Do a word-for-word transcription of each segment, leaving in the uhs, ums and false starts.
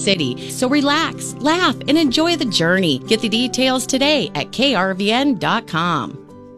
city. So relax, laugh, and enjoy the journey. Get the details today at K R V N dot com.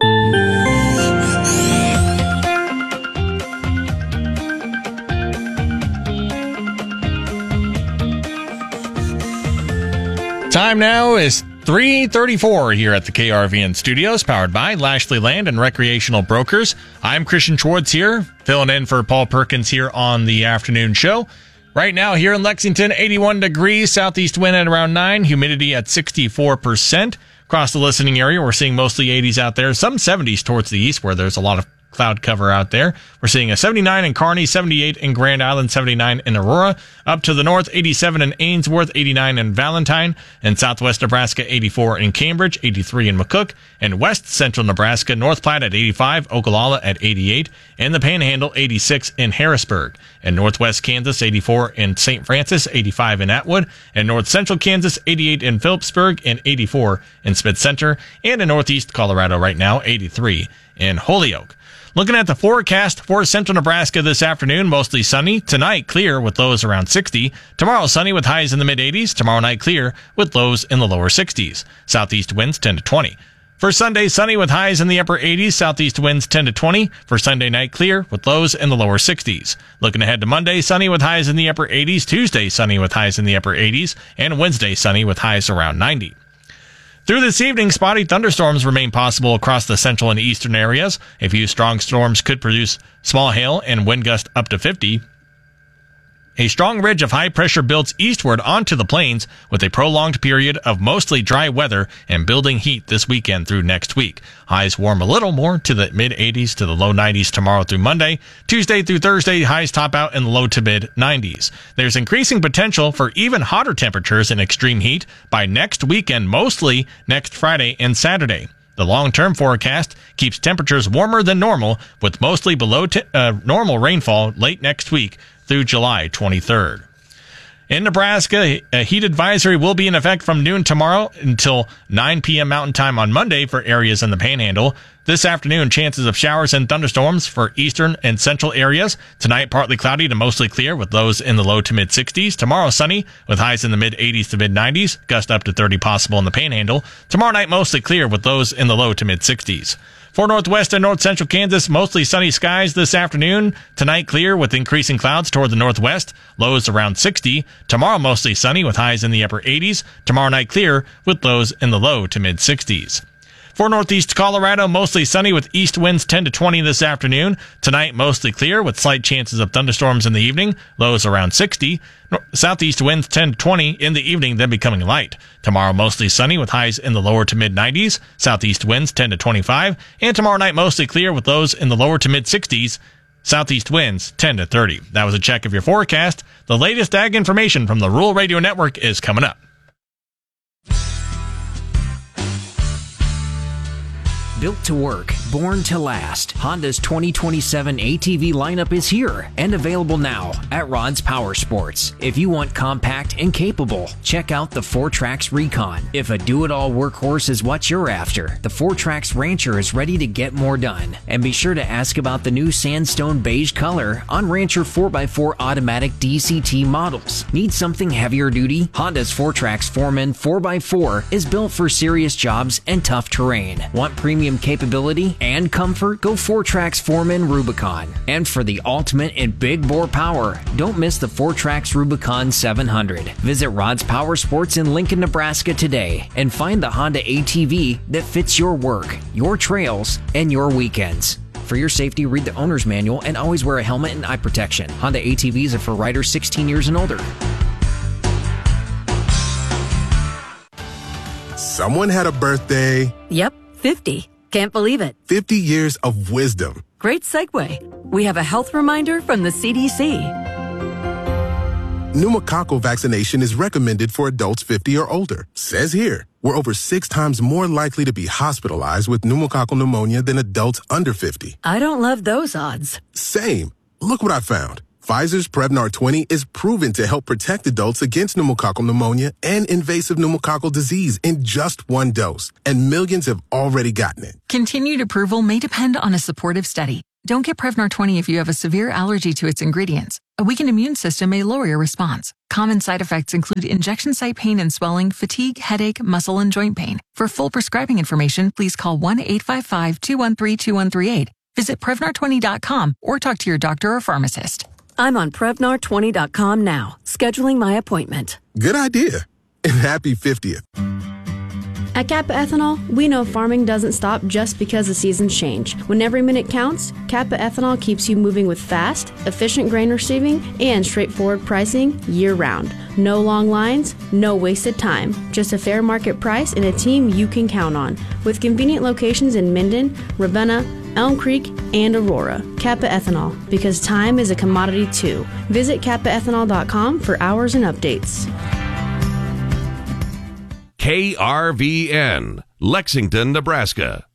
Time now is three thirty-four here at the K R V N studios, powered by Lashley Land and Recreational Brokers. I'm Christian Schwartz here, filling in for Paul Perkins here on the afternoon show. Right now here in Lexington, eighty-one degrees, southeast wind at around nine, humidity at sixty-four percent. Across the listening area, we're seeing mostly eighties out there, some seventies towards the east where there's a lot of cloud cover out there. We're seeing a seventy-nine in Kearney, seventy-eight in Grand Island, seventy-nine in Aurora. Up to the north, eighty-seven in Ainsworth, eighty-nine in Valentine. In southwest Nebraska, eighty-four in Cambridge, eighty-three in McCook. In west central Nebraska, North Platte at eighty-five, Ogallala at eighty-eight. In the Panhandle, eighty-six in Harrisburg. In northwest Kansas, eighty-four in Saint Francis, eighty-five in Atwood. In north central Kansas, eighty-eight in Phillipsburg, and eighty-four in Smith Center. And in northeast Colorado right now, eighty-three in Holyoke. Looking at the forecast for central Nebraska this afternoon, mostly sunny. Tonight, clear with lows around sixty. Tomorrow, sunny with highs in the mid-eighties. Tomorrow night, clear with lows in the lower sixties. Southeast winds ten to twenty. For Sunday, sunny with highs in the upper eighties. Southeast winds ten to twenty. For Sunday night, clear with lows in the lower sixties. Looking ahead to Monday, sunny with highs in the upper eighties. Tuesday, sunny with highs in the upper eighties. And Wednesday, sunny with highs around ninety. Through this evening, spotty thunderstorms remain possible across the central and eastern areas. A few strong storms could produce small hail and wind gusts up to fifty. A strong ridge of high pressure builds eastward onto the plains with a prolonged period of mostly dry weather and building heat this weekend through next week. Highs warm a little more to the mid-eighties to the low nineties tomorrow through Monday. Tuesday through Thursday, highs top out in the low to mid-nineties. There's increasing potential for even hotter temperatures and extreme heat by next weekend, mostly next Friday and Saturday. The long-term forecast keeps temperatures warmer than normal with mostly below t- uh, normal rainfall late next week through July twenty-third. In Nebraska, a heat advisory will be in effect from noon tomorrow until nine p.m. Mountain Time on Monday for areas in the Panhandle. This afternoon, chances of showers and thunderstorms for eastern and central areas. Tonight, partly cloudy to mostly clear with lows in the low to mid-sixties. Tomorrow, sunny with highs in the mid-eighties to mid-nineties. Gust up to thirty possible in the Panhandle. Tomorrow night, mostly clear with lows in the low to mid-sixties. For northwest and north central Kansas, mostly sunny skies this afternoon. Tonight, clear with increasing clouds toward the northwest. Lows around sixty. Tomorrow, mostly sunny with highs in the upper eighties. Tomorrow night, clear with lows in the low to mid-sixties. For northeast Colorado, mostly sunny with east winds ten to twenty this afternoon. Tonight, mostly clear with slight chances of thunderstorms in the evening. Lows around sixty. Southeast winds ten to twenty in the evening, then becoming light. Tomorrow, mostly sunny with highs in the lower to mid-nineties. Southeast winds ten to twenty-five. And tomorrow night, mostly clear with lows in the lower to mid-sixties. Southeast winds ten to thirty. That was a check of your forecast. The latest ag information from the Rural Radio Network is coming up. Built to work, born to last, Honda's twenty twenty-seven A T V lineup is here and available now at Rod's Power Sports. If you want compact and capable, check out the four Trax Recon. If a do-it-all workhorse is what you're after, the four Trax Rancher is ready to get more done. And be sure to ask about the new sandstone beige color on Rancher four by four automatic D C T models. Need something heavier duty? Honda's four Trax Foreman four by four is built for serious jobs and tough terrain. Want premium capability and comfort? Go four Trax Foreman Rubicon. And for the ultimate in big bore power, don't miss the four Trax Rubicon seven hundred. Visit Rod's Power Sports in Lincoln, Nebraska today and find the Honda A T V that fits your work, your trails, and your weekends. For your safety, read the owner's manual and always wear a helmet and eye protection. Honda A T Vs are for riders sixteen years and older. Someone had a birthday. Yep, fifty. Can't believe it. fifty years of wisdom. Great segue. We have a health reminder from the C D C. Pneumococcal vaccination is recommended for adults fifty or older. Says here, we're over six times more likely to be hospitalized with pneumococcal pneumonia than adults under fifty. I don't love those odds. Same. Look what I found. Pfizer's Prevnar twenty is proven to help protect adults against pneumococcal pneumonia and invasive pneumococcal disease in just one dose. And millions have already gotten it. Continued approval may depend on a supportive study. Don't get Prevnar twenty if you have a severe allergy to its ingredients. A weakened immune system may lower your response. Common side effects include injection site pain and swelling, fatigue, headache, muscle, and joint pain. For full prescribing information, please call one eight five five, two one three, two one three eight. Visit Prevnar twenty dot com or talk to your doctor or pharmacist. I'm on Prevnar twenty dot com now, scheduling my appointment. Good idea. And happy fiftieth. At Kappa Ethanol, we know farming doesn't stop just because the seasons change. When every minute counts, Kappa Ethanol keeps you moving with fast, efficient grain receiving and straightforward pricing year-round. No long lines, no wasted time. Just a fair market price and a team you can count on. With convenient locations in Minden, Ravenna, Elm Creek, and Aurora. Kappa Ethanol, because time is a commodity too. Visit kappa ethanol dot com for hours and updates. K R V N, Lexington, Nebraska.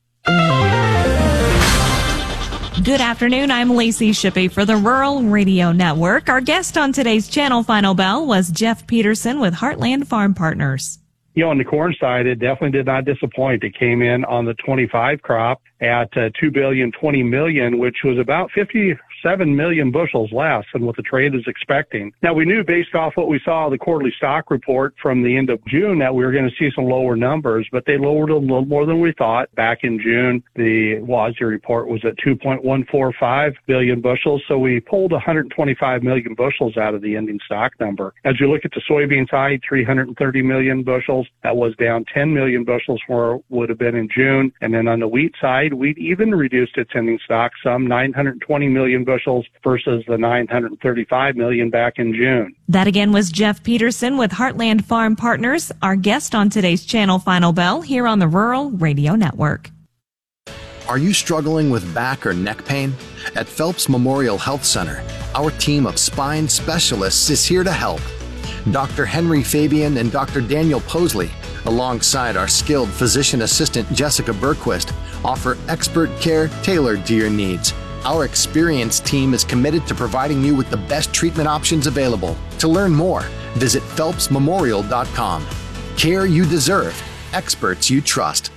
Good afternoon. I'm Lacey Shippey for the Rural Radio Network. Our guest on today's Channel Final Bell was Jeff Peterson with Heartland Farm Partners. You know, on the corn side, it definitely did not disappoint. It came in on the twenty-five crop at uh, two billion twenty million, which was about fifty-seven million bushels less than what the trade is expecting. Now, we knew based off what we saw the quarterly stock report from the end of June that we were going to see some lower numbers, but they lowered a little more than we thought. Back in June, the W A S D report was at two point one four five billion bushels, so we pulled one hundred twenty-five million bushels out of the ending stock number. As you look at the soybean side, three hundred thirty million bushels. That was down ten million bushels from where it would have been in June. And then on the wheat side, wheat even reduced its ending stock some, nine hundred twenty million bushels versus the nine hundred thirty-five million back in June. That again was Jeff Peterson with Heartland Farm Partners, our guest on today's Channel Final Bell here on the Rural Radio Network. Are you struggling with back or neck pain? At Phelps Memorial Health Center, our team of spine specialists is here to help. Doctor Henry Fabian and Doctor Daniel Posley, alongside our skilled physician assistant Jessica Berquist, offer expert care tailored to your needs. Our experienced team is committed to providing you with the best treatment options available. To learn more, visit phelps memorial dot com. Care you deserve, experts you trust.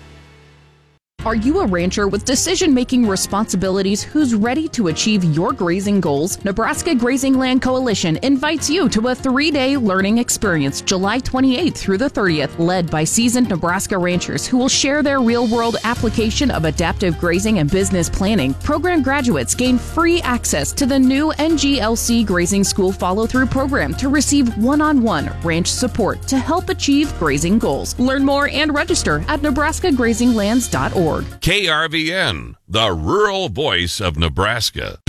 Are you a rancher with decision-making responsibilities who's ready to achieve your grazing goals? Nebraska Grazing Land Coalition invites you to a three-day learning experience July twenty-eighth through the thirtieth, led by seasoned Nebraska ranchers who will share their real-world application of adaptive grazing and business planning. Program graduates gain free access to the new N G L C Grazing School Follow-Through Program to receive one-on-one ranch support to help achieve grazing goals. Learn more and register at nebraska grazing lands dot org. K R V N, the rural voice of Nebraska.